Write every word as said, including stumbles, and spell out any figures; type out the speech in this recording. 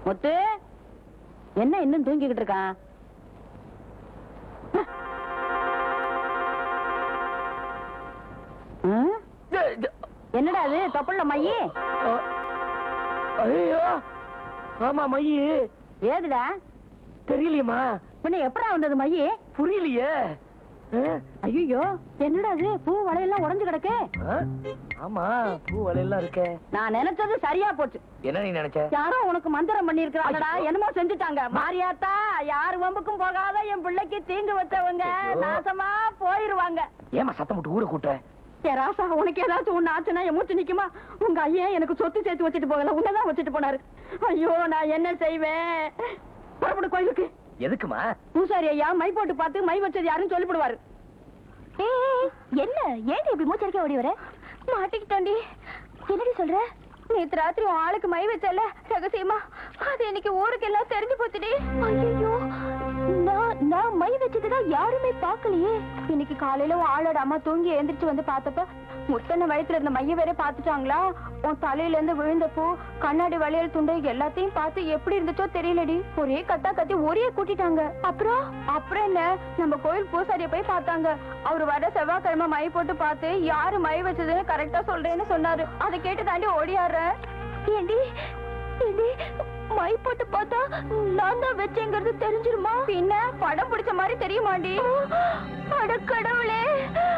முத்து என்ன இன்னும் தூங்கிக்கிட்டு இருக்கான்? என்னடா அது தொப்பல்ல மையி? ஐயோ ஆமா மையி. ஏதுடா தெரியலையம்மா. பின்ன எப்படா வந்தது மையி? புரியலையே. ஐயோ என்னடா அது பூ வளையெல்லாம் உடைஞ்சு கிடக்கு? ஆமா பூ வளையெல்லாம் இருக்கே. நான் நினைச்சது சரியா போச்சு. என்ன நீ நினைச்ச? யாரோ உனக்கு மந்திரம் பண்ணி இருக்கிறாங்கடா. என்னமோ செஞ்சுட்டாங்க. மாரியாத்தா யாரு வம்புக்கும் போகாத என் பிள்ளைக்கு தீங்கு வச்சவங்க நாசமா போயிருவாங்க. ஏமா சத்தம் போட்டு ஊரை கூட்டுற? ஏ ராசா, உனக்கு ஏதாச்சும் ஒண்ணு ஆச்சுன்னா என் மூச்சு நிக்குமா? உங்க ஐயன் எனக்கு சொத்து சேர்த்து வச்சுட்டு போகல, உன்னதான் வச்சுட்டு போனாரு. ஐயோ நான் என்ன செய்வேன்? புறப்படு கோயிலுக்கு. எதுக்குமா? பூசாரி ஐயா மை போட்டு பார்த்து மை வச்சது யாருன்னு சொல்லிவிடுவாரு. என்ன ஏன் இப்படி மூச்சரிக்க ஓடி வர? மாட்டிக்கிட்டோண்டி. என்னடி சொல்ற? நேத்து ராத்திரி உன் ஆளுக்கு மை வச்சல ரகசியமா, அது இன்னைக்கு ஊருக்கு எல்லாம் தெரிஞ்சு போச்சுடி. ஐயோ, நான் நான் மை வச்சதுதான் யாருமே பாக்கலையே. இன்னைக்கு காலையில உன் ஆளோட அம்மா தூங்கி எழுந்திரிச்சு வந்து பார்த்தப்ப முத்தன வயசுல இருந்த மைய வேற பாத்துட்டாங்களா. உன் தலையில இருந்து விழுந்த பூ, கண்ணாடி வளையல் துண்டு எல்லாத்தையும் பார்த்து எப்படி இருந்துச்சோ தெரியலடி. ஒரே கத்தா கத்தி ஒரே கூட்டிட்டாங்க. அப்புறம் அப்புறம் என்ன, நம்ம கோயில் பூசாரிய போய் பார்த்தாங்க. அவரு வர செவ்வாய்க்கிழமை மை போட்டு பார்த்து யாரு மை வச்சதுன்னு கரெக்டா சொல்றேன்னு சொன்னாரு. அதை கேட்டு தாண்டி ஓடியாரு. ஏண்டி ஏண்டி மை போட்டு பார்த்தா நான் தான் வச்சேங்கிறது தெரிஞ்சிருமா? பின்ன படம் பிடிச்ச மாதிரி தெரியுமாண்டி? அட கடவுளே.